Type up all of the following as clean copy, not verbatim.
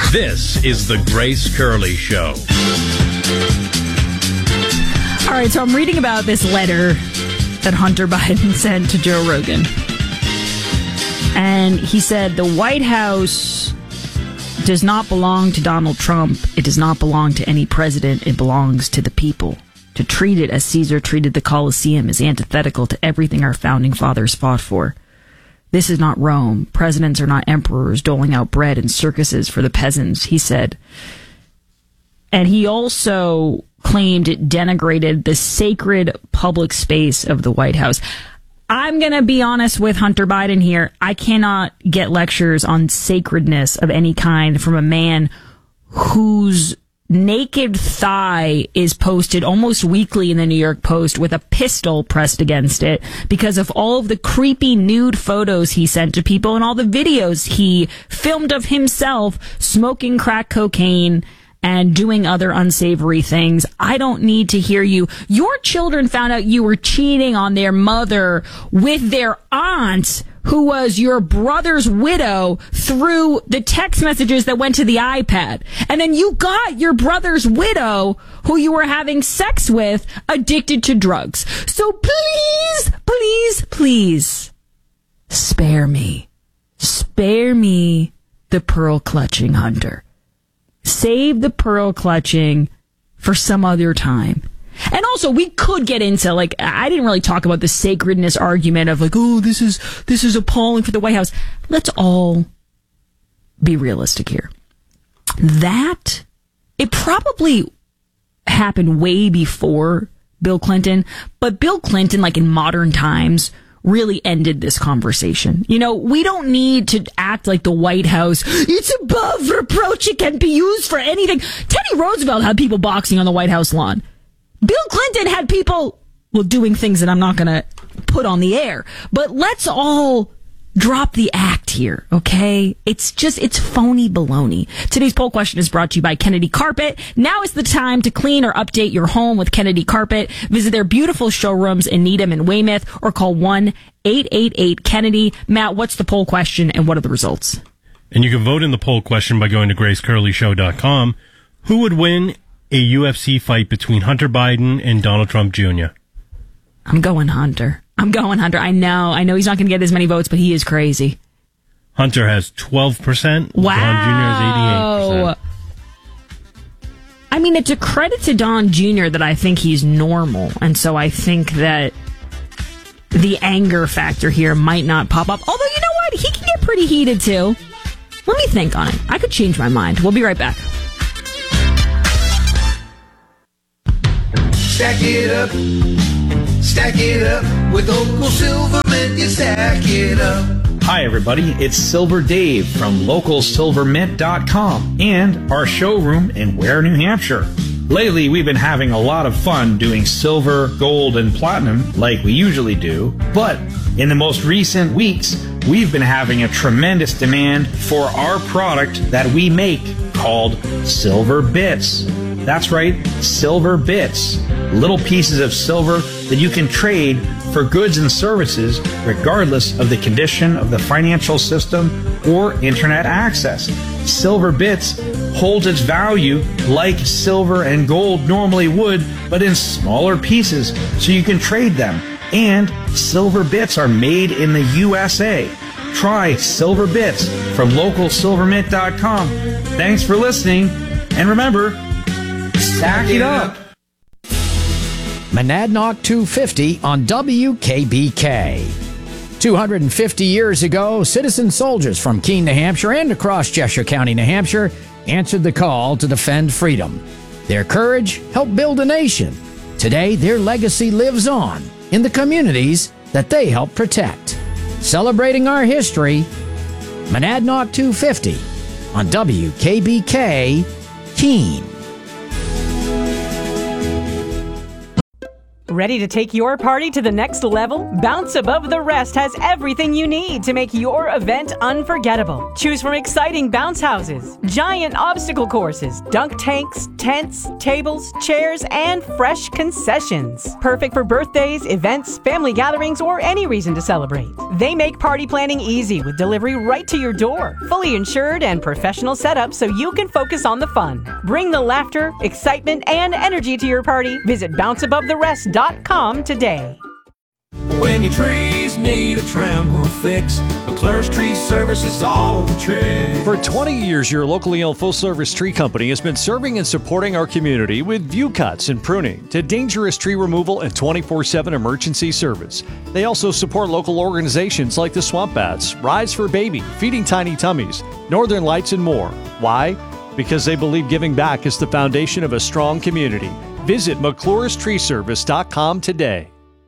This is the Grace Curley Show. All right, so I'm reading about this letter that Hunter Biden sent to Joe Rogan. And he said the White House does not belong to Donald Trump. It does not belong to any president. It belongs to the people. To treat it as Caesar treated the Colosseum is antithetical to everything our founding fathers fought for. This is not Rome. Presidents are not emperors doling out bread and circuses for the peasants, he said. And he also claimed it denigrated the sacred public space of the White House. I'm going to be honest with Hunter Biden here. I cannot get lectures on sacredness of any kind from a man whose naked thigh is posted almost weekly in the New York Post with a pistol pressed against it because of all of the creepy nude photos he sent to people and all the videos he filmed of himself smoking crack cocaine and doing other unsavory things. I don't need to hear you. Your children found out you were cheating on their mother with their aunt, who was your brother's widow, through the text messages that went to the iPad. And then you got your brother's widow, who you were having sex with, addicted to drugs. So please, please, please, spare me. Spare me the pearl clutching, Hunter. Save the pearl clutching for some other time. And also, we could get into, like, I didn't really talk about the sacredness argument of, like, oh, this is appalling for the White House. Let's all be realistic here. That, it probably happened way before Bill Clinton, but Bill Clinton, like in modern times, really ended this conversation. You know, we don't need to act like the White House, it's above reproach, it can be used for anything. Teddy Roosevelt had people boxing on the White House lawn. Bill Clinton had people, well, doing things that I'm not going to put on the air. But let's all drop the act here, okay? It's phony baloney. Today's poll question is brought to you by Kennedy Carpet. Now is the time to clean or update your home with Kennedy Carpet. Visit their beautiful showrooms in Needham and Weymouth or call 1-888-KENNEDY. Matt, what's the poll question and what are the results? And you can vote in the poll question by going to gracecurleyshow.com. Who would win a UFC fight between Hunter Biden and Donald Trump Jr.? I'm going Hunter. I know he's not going to get as many votes, but he is crazy. Hunter has 12%. Wow. Don Jr. has 88%. I mean, it's a credit to Don Jr. that I think he's normal. And so I think that the anger factor here might not pop up. Although, you know what? He can get pretty heated, too. Let me think on it. I could change my mind. We'll be right back. Stack it up, with local Silvermint, you stack it up. Hi everybody, it's Silver Dave from localsilvermint.com and our showroom in Ware, New Hampshire. Lately, we've been having a lot of fun doing silver, gold, and platinum like we usually do, but in the most recent weeks, we've been having a tremendous demand for our product that we make called Silver Bits. That's right, Silver Bits. Little pieces of silver that you can trade for goods and services regardless of the condition of the financial system or internet access. Silver Bits holds its value like silver and gold normally would, but in smaller pieces so you can trade them. And Silver Bits are made in the USA. Try Silver Bits from localsilvermint.com. Thanks for listening, and remember, stack it up. Monadnock 250 on WKBK. 250 years ago, citizen soldiers from Keene, New Hampshire and across Cheshire County, New Hampshire answered the call to defend freedom. Their courage helped build a nation. Today, their legacy lives on in the communities that they helped protect. Celebrating our history, Monadnock 250 on WKBK, Keene. Ready to take your party to the next level? Bounce Above the Rest has everything you need to make your event unforgettable. Choose from exciting bounce houses, giant obstacle courses, dunk tanks, tents, tables, chairs, and fresh concessions. Perfect for birthdays, events, family gatherings, or any reason to celebrate. They make party planning easy with delivery right to your door. Fully insured and professional setup so you can focus on the fun. Bring the laughter, excitement, and energy to your party. Visit bounceabovitherest.com today. When your trees need a trim or fix, McClure's Tree Service is all the trick. For 20 years, your locally owned full-service tree company has been serving and supporting our community with view cuts and pruning to dangerous tree removal and 24/7 emergency service. They also support local organizations like the Swamp Bats, Rise for Baby, Feeding Tiny Tummies, Northern Lights, and more. Why? Because they believe giving back is the foundation of a strong community. Visit McClure'sTreeService.com today.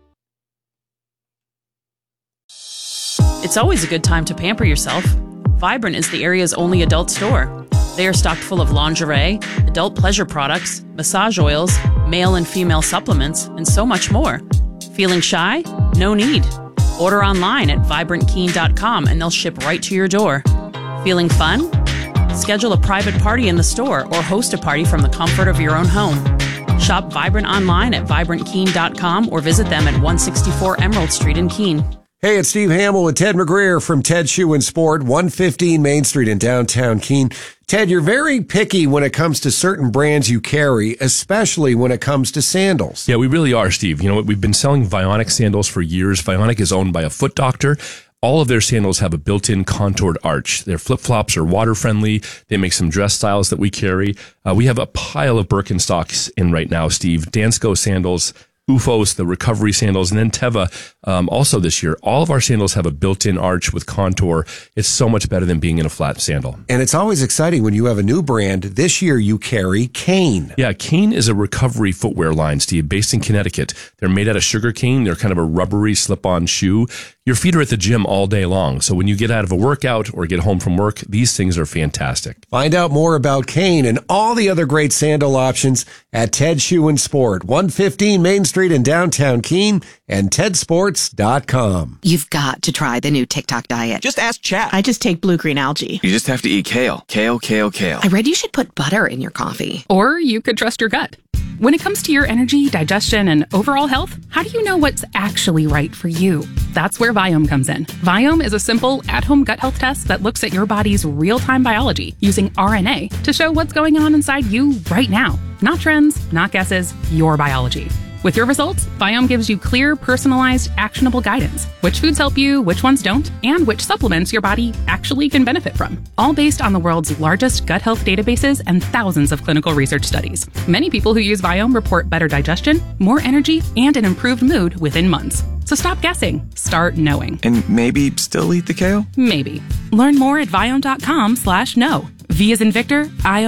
It's always a good time to pamper yourself. Vibrant is the area's only adult store. They are stocked full of lingerie, adult pleasure products, massage oils, male and female supplements, and so much more. Feeling shy? No need. Order online at vibrantkeen.com and they'll ship right to your door. Feeling fun? Schedule a private party in the store or host a party from the comfort of your own home. Shop Vibrant online at vibrantkeen.com or visit them at 164 Emerald Street in Keene. Hey, it's Steve Hamill with Ted McGreer from Ted Shoe and Sport, 115 Main Street in downtown Keene. Ted, you're very picky when it comes to certain brands you carry, especially when it comes to sandals. Yeah, we really are, Steve. You know, we've been selling Vionic sandals for years. Vionic is owned by a foot doctor. All of their sandals have a built-in contoured arch. Their flip-flops are water-friendly. They make some dress styles that we carry. We have a pile of Birkenstocks in right now, Steve. Dansko sandals, Ufos, the recovery sandals, and then Teva also this year. All of our sandals have a built-in arch with contour. It's so much better than being in a flat sandal. And it's always exciting when you have a new brand. This year you carry Kane. Yeah, Kane is a recovery footwear line, Steve, based in Connecticut. They're made out of sugar cane. They're kind of a rubbery slip-on shoe. Your feet are at the gym all day long, so when you get out of a workout or get home from work, these things are fantastic. Find out more about Kane and all the other great sandal options at Ted Shoe and Sport, 115 Main Street in downtown Keene, and tedsports.com. You've got to try the new TikTok diet. Just ask Chat. I just take blue-green algae. You just have to eat kale. Kale, kale, kale. I read you should put butter in your coffee. Or you could trust your gut. When it comes to your energy, digestion, and overall health, how do you know what's actually right for you? That's where Viome comes in. Viome is a simple, at-home gut health test that looks at your body's real-time biology using RNA to show what's going on inside you right now. Not trends, not guesses, your biology. With your results, Viome gives you clear, personalized, actionable guidance. Which foods help you, which ones don't, and which supplements your body actually can benefit from. All based on the world's largest gut health databases and thousands of clinical research studies. Many people who use Viome report better digestion, more energy, and an improved mood within months. So stop guessing. Start knowing. And maybe still eat the kale? Maybe. Learn more at viome.com/know. V as in Victor,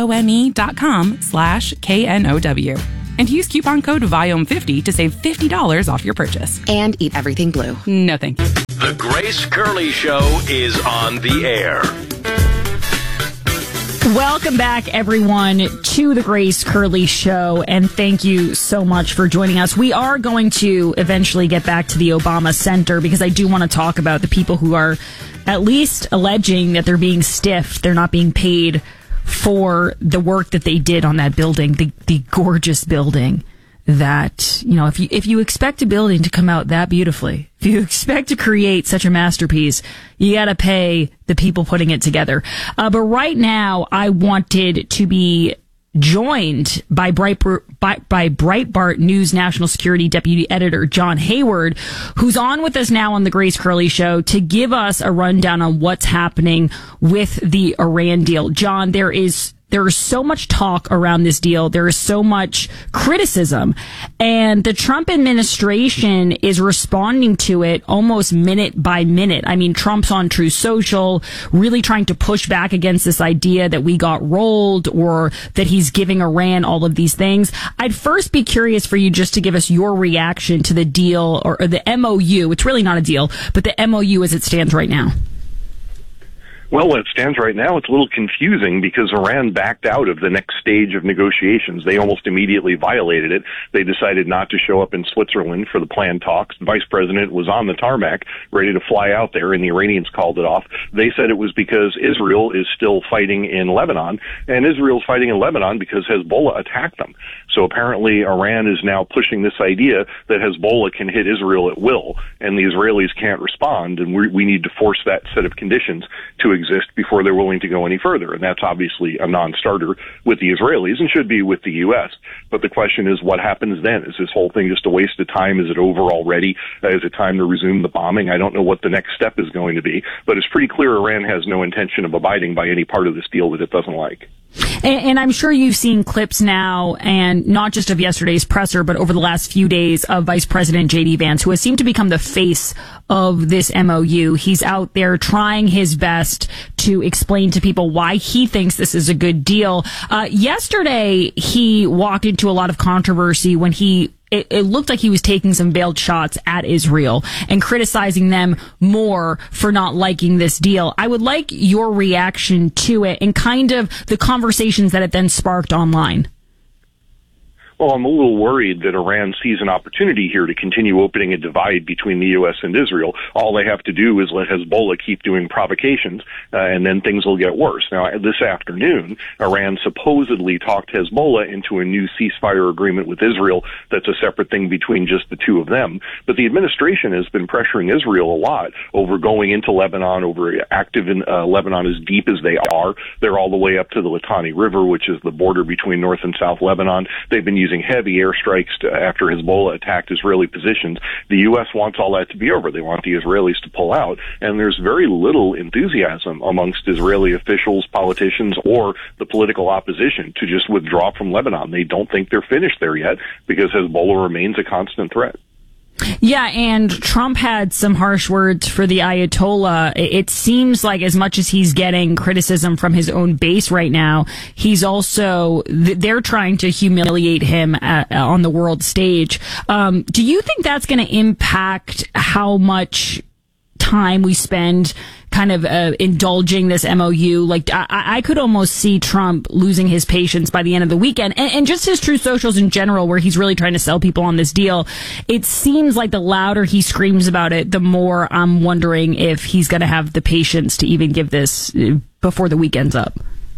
IOME.com/KNOW. And use coupon code VIOME50 to save $50 off your purchase. And eat everything blue. No thank you. The Grace Curley Show is on the air. Welcome back, everyone, to the Grace Curley Show, and thank you so much for joining us. We are going to eventually get back to the Obama Center because I do want to talk about the people who are at least alleging that they're being stiffed, they're not being paid for the work that they did on that building, the gorgeous building that, you know, if you expect a building to come out that beautifully, if you expect to create such a masterpiece, you got to pay the people putting it together. But right now, I wanted to be joined by Breitbart News National Security Deputy Editor John Hayward, who's on with us now on the Grace Curley Show to give us a rundown on what's happening with the Iran deal. John, there is so much talk around this deal. There is so much criticism. And the Trump administration is responding to it almost minute by minute. I mean, Trump's on Truth Social, really trying to push back against this idea that we got rolled or that he's giving Iran all of these things. I'd first be curious for you just to give us your reaction to the deal or the MOU. It's really not a deal, but the MOU as it stands right now. Well, it stands right now, it's a little confusing because Iran backed out of the next stage of negotiations. They almost immediately violated it. They decided not to show up in Switzerland for the planned talks. The vice president was on the tarmac, ready to fly out there, and the Iranians called it off. They said it was because Israel is still fighting in Lebanon, and Israel's fighting in Lebanon because Hezbollah attacked them. So apparently Iran is now pushing this idea that Hezbollah can hit Israel at will, and the Israelis can't respond, and we need to force that set of conditions to exist before they're willing to go any further. And that's obviously a non-starter with the Israelis and should be with the U.S. But the question is, what happens then? Is this whole thing just a waste of time? Is it over already? Is it time to resume the bombing? I don't know what the next step is going to be, but it's pretty clear Iran has no intention of abiding by any part of this deal that it doesn't like. And I'm sure you've seen clips now, and not just of yesterday's presser, but over the last few days of Vice President J.D. Vance, who has seemed to become the face of this MOU. He's out there trying his best to explain to people why he thinks this is a good deal. Yesterday, he walked into a lot of controversy when it looked like he was taking some veiled shots at Israel and criticizing them more for not liking this deal. I would like your reaction to it and kind of the conversations that it then sparked online. Well, I'm a little worried that Iran sees an opportunity here to continue opening a divide between the U.S. and Israel. All they have to do is let Hezbollah keep doing provocations, and then things will get worse. Now, this afternoon, Iran supposedly talked Hezbollah into a new ceasefire agreement with Israel that's a separate thing between just the two of them. But the administration has been pressuring Israel a lot over going into Lebanon, over active in Lebanon as deep as they are. They're all the way up to the Litani River, which is the border between North and South Lebanon. They've been using heavy airstrikes after Hezbollah attacked Israeli positions. The U.S. wants all that to be over. They want the Israelis to pull out, and there's very little enthusiasm amongst Israeli officials, politicians, or the political opposition to just withdraw from Lebanon. They don't think they're finished there yet because Hezbollah remains a constant threat. Yeah, and Trump had some harsh words for the Ayatollah. It seems like as much as he's getting criticism from his own base right now, he's also, they're trying to humiliate him on the world stage. Do you think that's going to impact how much time we spend kind of indulging this MOU? Like, I could almost see Trump losing his patience by the end of the weekend, and just his Truth Socials in general, where he's really trying to sell people on this deal. It seems like the louder he screams about it, the more I'm wondering if he's going to have the patience to even give this before the weekend's up.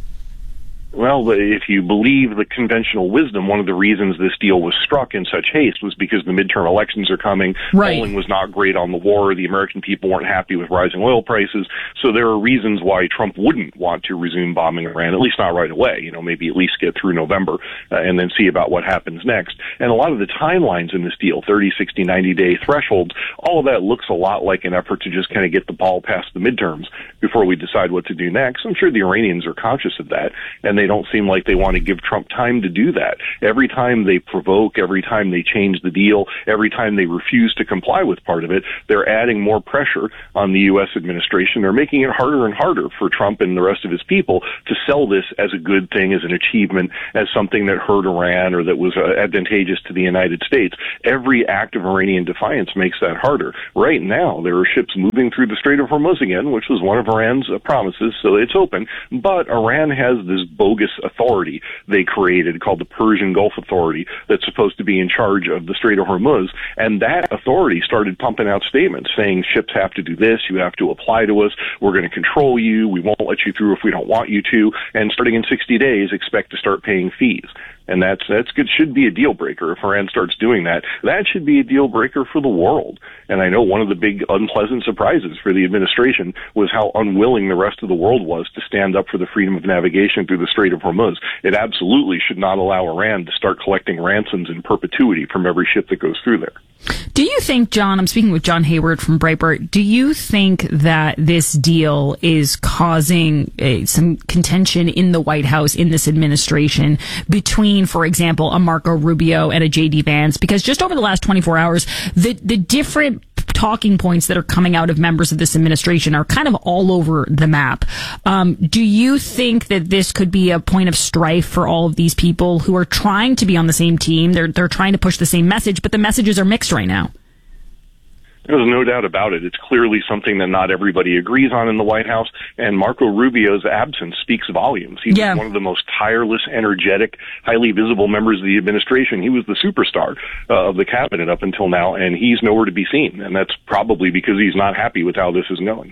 Well, if you believe the conventional wisdom, one of the reasons this deal was struck in such haste was because the midterm elections are coming. Right. Polling was not great on the war. The American people weren't happy with rising oil prices. So there are reasons why Trump wouldn't want to resume bombing Iran, at least not right away. You know, maybe at least get through November and then see about what happens next. And a lot of the timelines in this deal, 30, 60, 90-day thresholds, all of that looks a lot like an effort to just kind of get the ball past the midterms before we decide what to do next. I'm sure the Iranians are conscious of that, and they don't seem like they want to give Trump time to do that. Every time they provoke, every time they change the deal, every time they refuse to comply with part of it, they're adding more pressure on the U.S. administration. They're making it harder and harder for Trump and the rest of his people to sell this as a good thing, as an achievement, as something that hurt Iran or that was advantageous to the United States. Every act of Iranian defiance makes that harder. Right now, there are ships moving through the Strait of Hormuz again, which was one of Iran's promises, so it's open. But Iran has this bogus authority they created called the Persian Gulf Authority that's supposed to be in charge of the Strait of Hormuz, and that authority started pumping out statements saying ships have to do this, you have to apply to us, we're going to control you, we won't let you through if we don't want you to, and starting in 60 days expect to start paying fees. And that's good. Should be a deal breaker if Iran starts doing that. That should be a deal breaker for the world. And I know one of the big unpleasant surprises for the administration was how unwilling the rest of the world was to stand up for the freedom of navigation through the Strait of Hormuz. It absolutely should not allow Iran to start collecting ransoms in perpetuity from every ship that goes through there. Do you think, John, I'm speaking with John Hayward from Breitbart, do you think that this deal is causing some contention in the White House, in this administration, between, for example, a Marco Rubio and a J.D. Vance? Because just over the last 24 hours, the different talking points that are coming out of members of this administration are kind of all over the map. Do you think that this could be a point of strife for all of these people who are trying to be on the same team? They're trying to push the same message, but the messages are mixed right now. There's no doubt about it. It's clearly something that not everybody agrees on in the White House, and Marco Rubio's absence speaks volumes. He was one of the most tireless, energetic, highly visible members of the administration. He was the superstar of the cabinet up until now, and he's nowhere to be seen, and that's probably because he's not happy with how this is going.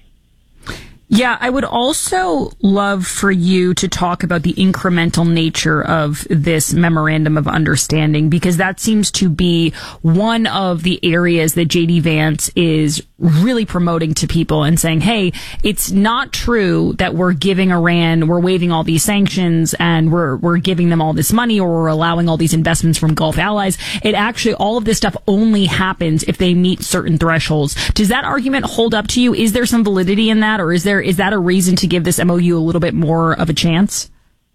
Yeah, I would also love for you to talk about the incremental nature of this memorandum of understanding, because that seems to be one of the areas that J.D. Vance is really promoting to people and saying, hey, it's not true that we're giving Iran, we're waiving all these sanctions and we're giving them all this money, or we're allowing all these investments from Gulf allies. It actually, all of this stuff only happens if they meet certain thresholds. Does that argument hold up to you? Is there some validity in that, or is that a reason to give this MOU a little bit more of a chance?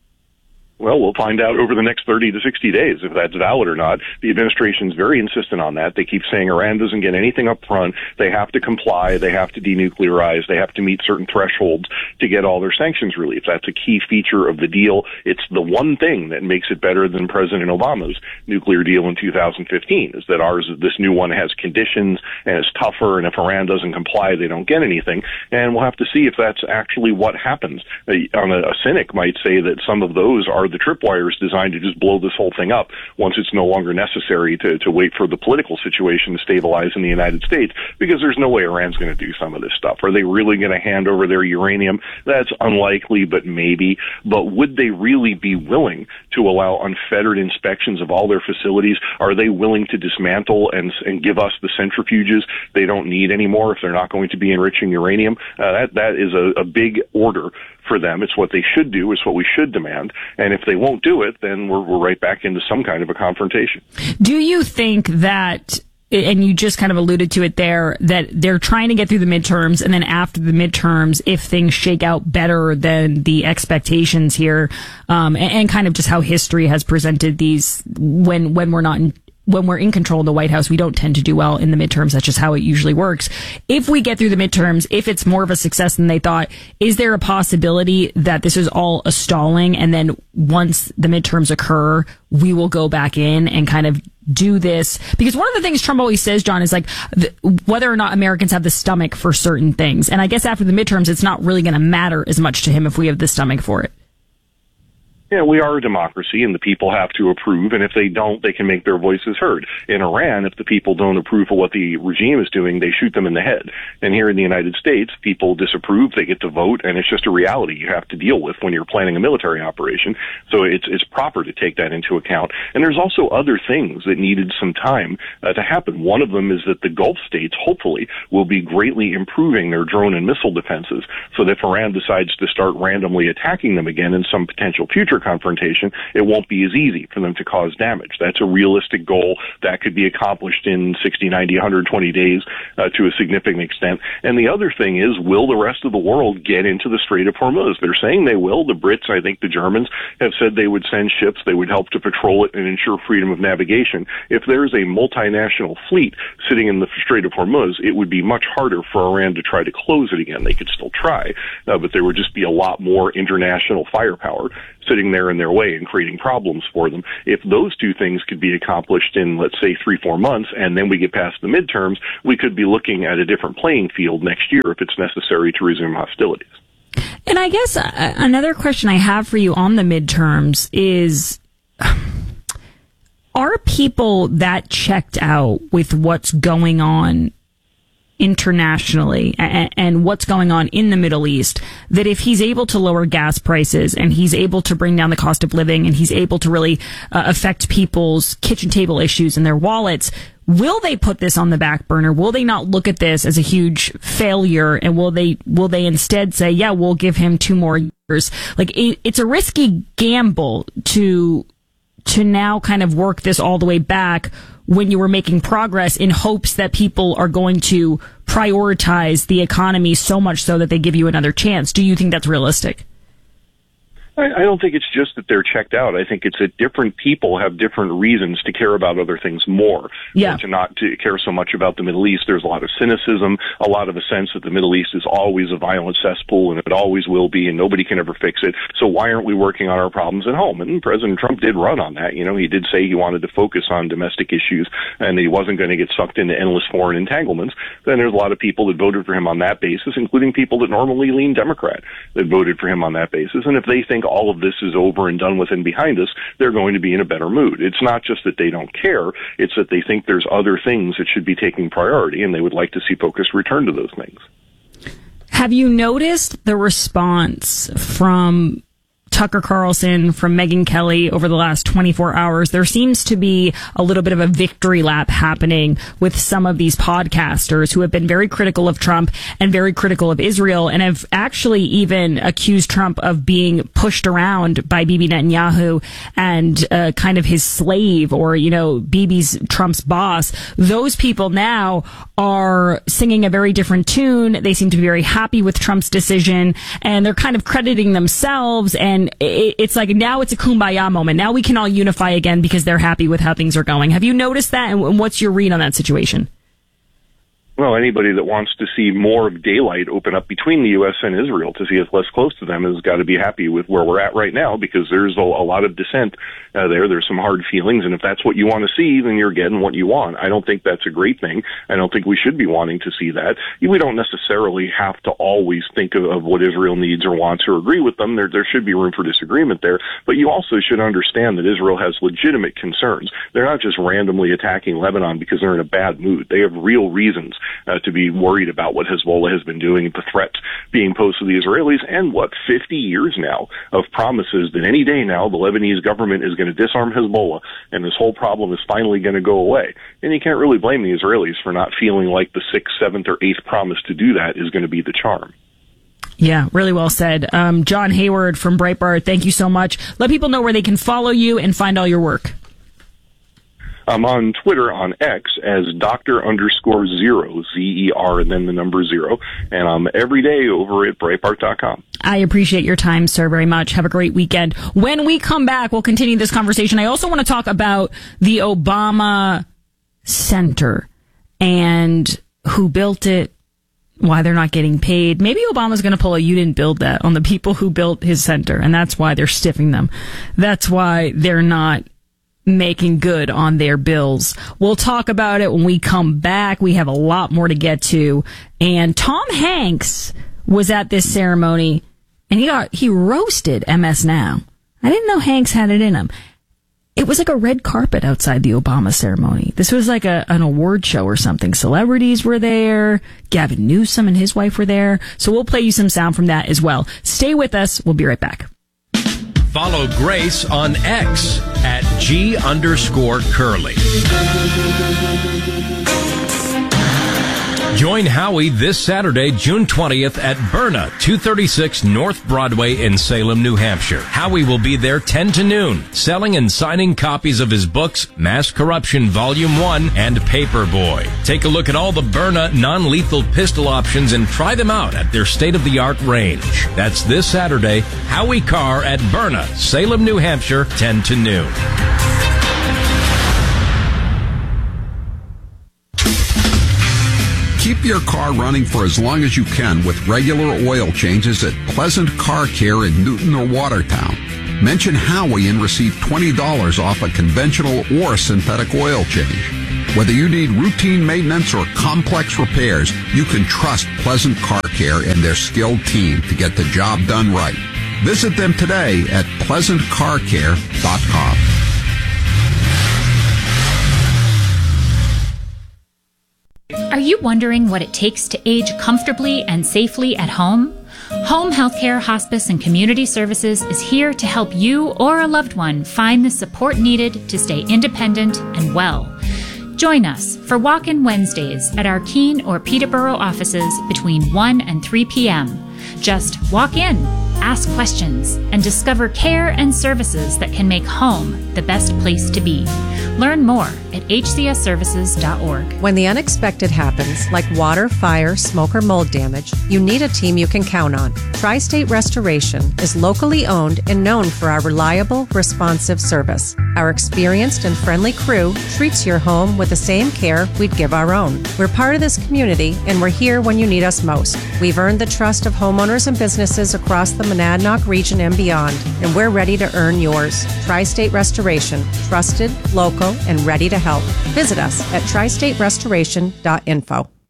Well, we'll find out over the next 30 to 60 days if that's valid or not. The administration's very insistent on that. They keep saying Iran doesn't get anything up front. They have to comply. They have to denuclearize. They have to meet certain thresholds to get all their sanctions relief. That's a key feature of the deal. It's the one thing that makes it better than President Obama's nuclear deal in 2015, is that this new one has conditions and is tougher, and if Iran doesn't comply, they don't get anything. And we'll have to see if that's actually what happens. A cynic might say that some of those are the tripwires designed to just blow this whole thing up once it's no longer necessary to wait for the political situation to stabilize in the United States, because there's no way Iran's going to do some of this stuff. Are they really going to hand over their uranium? That's unlikely, but maybe. But would they really be willing to allow unfettered inspections of all their facilities? Are they willing to dismantle and give us the centrifuges they don't need anymore if they're not going to be enriching uranium? That is a big order for them. It's what they should do. It's what we should demand. And if they won't do it, then we're right back into some kind of a confrontation. Do you think that, and you just kind of alluded to it there, that they're trying to get through the midterms, and then after the midterms, if things shake out better than the expectations here, and kind of just how history has presented these, when we're in control of the White House, we don't tend to do well in the midterms. That's just how it usually works. If we get through the midterms, if it's more of a success than they thought, is there a possibility that this is all a stalling, and then once the midterms occur, we will go back in and kind of do this? Because one of the things Trump always says, John, is like whether or not Americans have the stomach for certain things. And I guess after the midterms, it's not really going to matter as much to him if we have the stomach for it. Yeah, we are a democracy, and the people have to approve, and if they don't, they can make their voices heard. In Iran, if the people don't approve of what the regime is doing, they shoot them in the head. And here in the United States, people disapprove, they get to vote, and it's just a reality you have to deal with when you're planning a military operation. So it's proper to take that into account. And there's also other things that needed some time to happen. One of them is that the Gulf states, hopefully, will be greatly improving their drone and missile defenses, so that if Iran decides to start randomly attacking them again in some potential future confrontation, it won't be as easy for them to cause damage. That's a realistic goal that could be accomplished in 60, 90, 120 days to a significant extent. And the other thing is, will the rest of the world get into the Strait of Hormuz? They're saying they will. The Brits, I think the Germans, have said they would send ships, they would help to patrol it and ensure freedom of navigation. If there's a multinational fleet sitting in the Strait of Hormuz, it would be much harder for Iran to try to close it again. They could still try, but there would just be a lot more international firepower sitting there in their way and creating problems for them. If those two things could be accomplished in, let's say, 3-4 months, and then we get past the midterms, we could be looking at a different playing field next year if it's necessary to resume hostilities. And I guess another question I have for you on the midterms is, are people that checked out with what's going on internationally and what's going on in the Middle East, that if he's able to lower gas prices and he's able to bring down the cost of living and he's able to really affect people's kitchen table issues and their wallets, will they put this on the back burner? Will they not look at this as a huge failure? And will they instead say, yeah, we'll give him 2 more years? Like, it's a risky gamble to now kind of work this all the way back when you were making progress, in hopes that people are going to prioritize the economy so much so that they give you another chance. Do you think that's realistic? I don't think it's just that they're checked out. I think it's that different people have different reasons to care about other things more. Yeah. Or to not to care so much about the Middle East. There's a lot of cynicism, a lot of a sense that the Middle East is always a violent cesspool and it always will be and nobody can ever fix it. So why aren't we working on our problems at home? And President Trump did run on that. You know, he did say he wanted to focus on domestic issues and he wasn't going to get sucked into endless foreign entanglements. Then there's a lot of people that voted for him on that basis, including people that normally lean Democrat that voted for him on that basis. And if they think all of this is over and done with and behind us, they're going to be in a better mood. It's not just that they don't care, it's that they think there's other things that should be taking priority, and they would like to see focus return to those things. Have you noticed the response from Tucker Carlson, from Megyn Kelly over the last 24 hours? There seems to be a little bit of a victory lap happening with some of these podcasters who have been very critical of Trump and very critical of Israel and have actually even accused Trump of being pushed around by Bibi Netanyahu and kind of his slave, or, you know, Bibi's Trump's boss. Those people now are singing a very different tune. They seem to be very happy with Trump's decision, and they're kind of crediting themselves, and it's like now it's a kumbaya moment. Now we can all unify again because they're happy with how things are going. Have you noticed that, and what's your read on that situation? Well, anybody that wants to see more of daylight open up between the U.S. and Israel to see us less close to them has got to be happy with where we're at right now, because there's a lot of dissent there. There's some hard feelings, and if that's what you want to see, then you're getting what you want. I don't think that's a great thing. I don't think we should be wanting to see that. We don't necessarily have to always think of what Israel needs or wants or agree with them. There should be room for disagreement there, but you also should understand that Israel has legitimate concerns. They're not just randomly attacking Lebanon because they're in a bad mood. They have real reasons to be worried about what Hezbollah has been doing, the threats being posed to the Israelis, and 50 years now of promises that any day now the Lebanese government is going to disarm Hezbollah and this whole problem is finally going to go away. And you can't really blame the Israelis for not feeling like the 6th, 7th, or 8th promise to do that is going to be the charm. Yeah, really well said. John Hayward from Breitbart, thank you so much. Let people know where they can follow you and find all your work. I'm on Twitter, on X, as Dr_0, Z-E-R, and then the number 0. And I'm every day over at Breitbart.com. I appreciate your time, sir, very much. Have a great weekend. When we come back, we'll continue this conversation. I also want to talk about the Obama Center and who built it, why they're not getting paid. Maybe Obama's going to pull a "you didn't build that" on the people who built his center, and that's why they're stiffing them. That's why they're not making good on their bills. We'll talk about it when we come back. We have a lot more to get to. And Tom Hanks was at this ceremony, and he roasted MS Now. I didn't know Hanks had it in him. It was like a red carpet outside the Obama ceremony. This was like an award show or something. Celebrities were there. Gavin Newsom and his wife were there. So we'll play you some sound from that as well. Stay with us. We'll be right back. Follow Grace on X at G_Curly. Join Howie this Saturday, June 20th at Berna, 236 North Broadway in Salem, New Hampshire. Howie will be there 10 to noon, selling and signing copies of his books, Mass Corruption Volume 1 and Paperboy. Take a look at all the Berna non-lethal pistol options and try them out at their state-of-the-art range. That's this Saturday, Howie Carr at Berna, Salem, New Hampshire, 10 to noon. Keep your car running for as long as you can with regular oil changes at Pleasant Car Care in Newton or Watertown. Mention Howie and receive $20 off a conventional or synthetic oil change. Whether you need routine maintenance or complex repairs, you can trust Pleasant Car Care and their skilled team to get the job done right. Visit them today at PleasantCarCare.com. Are you wondering what it takes to age comfortably and safely at home? Home Healthcare, Hospice, and Community Services is here to help you or a loved one find the support needed to stay independent and well. Join us for Walk-In Wednesdays at our Keene or Peterborough offices between 1 and 3 p.m. Just walk in, ask questions, and discover care and services that can make home the best place to be. Learn more at hcsservices.org. When the unexpected happens, like water, fire, smoke, or mold damage, you need a team you can count on. Tri-State Restoration is locally owned and known for our reliable, responsive service. Our experienced and friendly crew treats your home with the same care we'd give our own. We're part of this community, and we're here when you need us most. We've earned the trust of homeowners and businesses across the Monadnock region and beyond, and we're ready to earn yours. Tri-State Restoration, trusted, local, and ready to help. Visit us at tristaterestoration.info.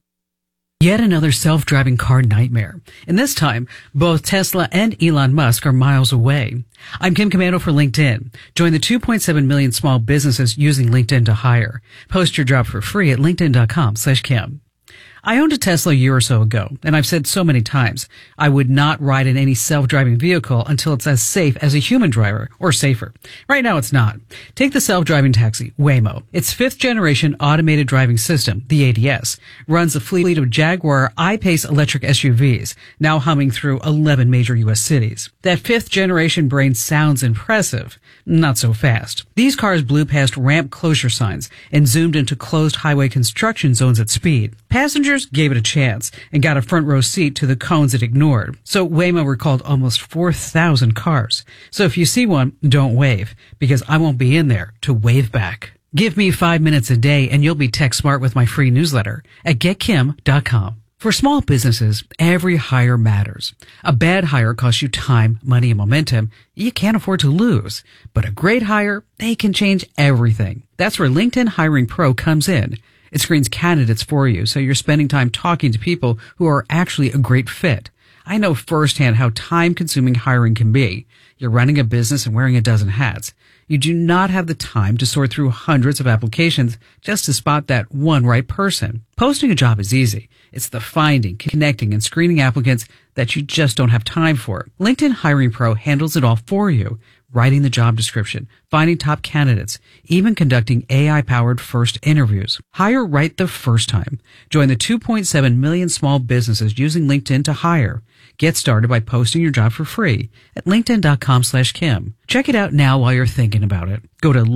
Yet another self-driving car nightmare. And this time, both Tesla and Elon Musk are miles away. I'm Kim Commando for LinkedIn. Join the 2.7 million small businesses using LinkedIn to hire. Post your job for free at linkedin.com/Kim. I owned a Tesla a year or so ago, and I've said so many times, I would not ride in any self-driving vehicle until it's as safe as a human driver, or safer. Right now it's not. Take the self-driving taxi, Waymo. Its 5th-generation automated driving system, the ADS, runs a fleet of Jaguar I-Pace electric SUVs, now humming through 11 major U.S. cities. That 5th-generation brain sounds impressive. Not so fast. These cars blew past ramp closure signs and zoomed into closed highway construction zones at speed. Passengers gave it a chance and got a front row seat to the cones it ignored. So Waymo recalled almost 4,000 cars. So if you see one, don't wave, because I won't be in there to wave back. Give me 5 minutes a day and you'll be tech smart with my free newsletter at getkim.com. For small businesses, every hire matters. A bad hire costs you time, money, and momentum you can't afford to lose. But a great hire, they can change everything. That's where LinkedIn Hiring Pro comes in. It screens candidates for you, so you're spending time talking to people who are actually a great fit. I know firsthand how time-consuming hiring can be. You're running a business and wearing a dozen hats. You do not have the time to sort through hundreds of applications just to spot that one right person. Posting a job is easy. It's the finding, connecting, and screening applicants that you just don't have time for. LinkedIn Hiring Pro handles it all for you. Writing the job description, finding top candidates, even conducting AI-powered first interviews. Hire right the first time. Join the 2.7 million small businesses using LinkedIn to hire. Get started by posting your job for free at linkedin.com/Kim. Check it out now while you're thinking about it. Go to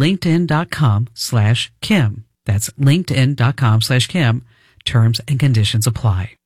linkedin.com/Kim. That's linkedin.com/Kim. Terms and conditions apply.